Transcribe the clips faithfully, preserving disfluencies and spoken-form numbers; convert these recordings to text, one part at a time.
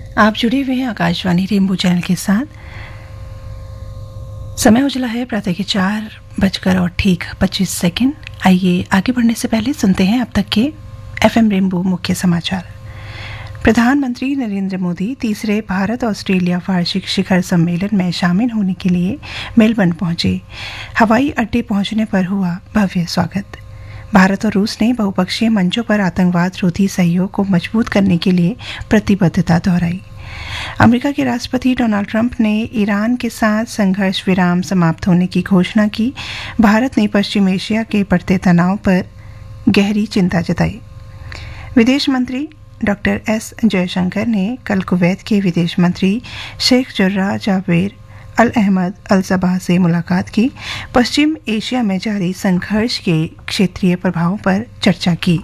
आप जुड़े हुए हैं आकाशवाणी रेनबो चैनल के साथ। समय उजला है प्रातः के चार बजकर और ठीक पच्चीस सेकंड। आइए आगे बढ़ने से पहले सुनते हैं अब तक के एफएम रेनबो मुख्य समाचार। प्रधानमंत्री नरेंद्र मोदी तीसरे भारत ऑस्ट्रेलिया वार्षिक शिखर सम्मेलन में शामिल होने के लिए मेलबर्न पहुंचे। हवाई अड्डे पहुंचने पर हुआ भव्य स्वागत। भारत और रूस ने बहुपक्षीय मंचों पर आतंकवाद रोधी सहयोग को मजबूत करने के लिए प्रतिबद्धता दोहराई। अमेरिका के राष्ट्रपति डोनाल्ड ट्रंप ने ईरान के साथ संघर्ष विराम समाप्त होने की घोषणा की। भारत ने पश्चिम एशिया के बढ़ते तनाव पर गहरी चिंता जताई। विदेश मंत्री डॉक्टर एस जयशंकर ने कल कुवैत के विदेश मंत्री शेख जुर्राह जावेर अल अहमद अल सबाह से मुलाकात की। पश्चिम एशिया में जारी संघर्ष के क्षेत्रीय प्रभावों पर चर्चा की।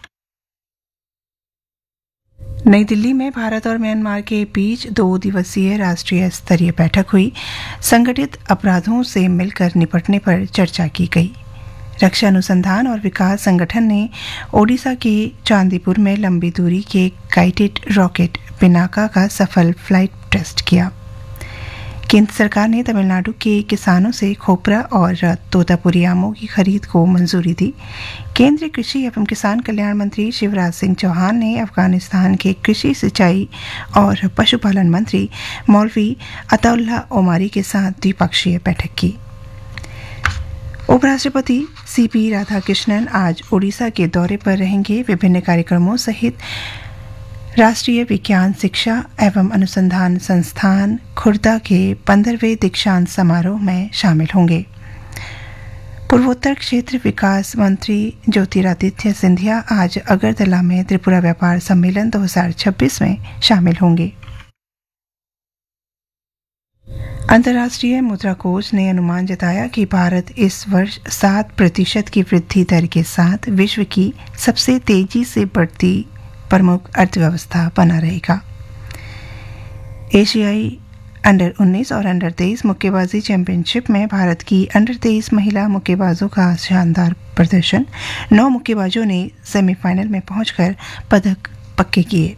नई दिल्ली में भारत और म्यांमार के बीच दो दिवसीय राष्ट्रीय स्तरीय बैठक हुई। संगठित अपराधों से मिलकर निपटने पर चर्चा की गई। रक्षा अनुसंधान और विकास संगठन ने ओडिशा के चांदीपुर में लंबी दूरी के गाइडेड रॉकेट पिनाका का सफल फ्लाइट टेस्ट किया। केंद्र सरकार ने तमिलनाडु के किसानों से खोपरा और तोतापुरी आमों की खरीद को मंजूरी दी। केंद्रीय कृषि एवं किसान कल्याण मंत्री शिवराज सिंह चौहान ने अफगानिस्तान के कृषि सिंचाई और पशुपालन मंत्री मौलवी अताउल्लाह ओमारी के साथ द्विपक्षीय बैठक की। उपराष्ट्रपति सीपी राधाकृष्णन आज ओडिशा के दौरे पर रहेंगे। विभिन्न कार्यक्रमों सहित राष्ट्रीय विज्ञान शिक्षा एवं अनुसंधान संस्थान खुर्दा के पंद्रहवें दीक्षांत समारोह में शामिल होंगे। पूर्वोत्तर क्षेत्र विकास मंत्री ज्योतिरादित्य सिंधिया आज अगरतला में त्रिपुरा व्यापार सम्मेलन दो हज़ार छब्बीस में शामिल होंगे। अंतर्राष्ट्रीय मुद्रा कोष ने अनुमान जताया कि भारत इस वर्ष सात प्रतिशत की वृद्धि दर के साथ विश्व की सबसे तेजी से बढ़ती प्रमुख अर्थव्यवस्था बना रहेगा। एशियाई अंडर उन्नीस और अंडर तेईस मुक्केबाजी चैंपियनशिप में भारत की अंडर तेईस महिला मुक्केबाजों का शानदार प्रदर्शन। नौ मुक्केबाजों ने सेमीफाइनल में पहुंचकर पदक पक्के किए।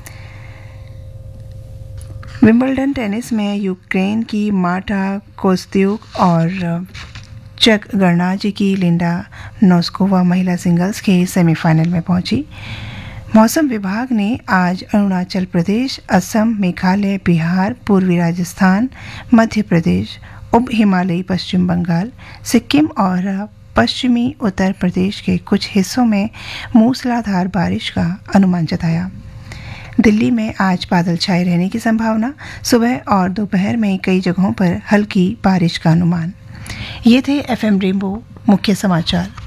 विंबलडन टेनिस में यूक्रेन की मार्टा कोस्त्यूक और चेक गणराज्य की लिंडा नोस्कोवा महिला सिंगल्स के सेमीफाइनल में पहुंची। मौसम विभाग ने आज अरुणाचल प्रदेश, असम, मेघालय, बिहार, पूर्वी राजस्थान, मध्य प्रदेश, उप हिमालयी पश्चिम बंगाल, सिक्किम और पश्चिमी उत्तर प्रदेश के कुछ हिस्सों में मूसलाधार बारिश का अनुमान जताया। दिल्ली में आज बादल छाए रहने की संभावना। सुबह और दोपहर में कई जगहों पर हल्की बारिश का अनुमान। ये थे एफएम रेनबो मुख्य समाचार।